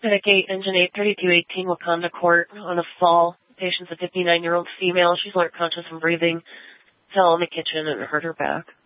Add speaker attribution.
Speaker 1: Medic 8, Engine 83218, Wakanda Court, on a fall. Patient's a 59-year-old female. She's alert, conscious, and breathing. Fell in the kitchen and hurt her back.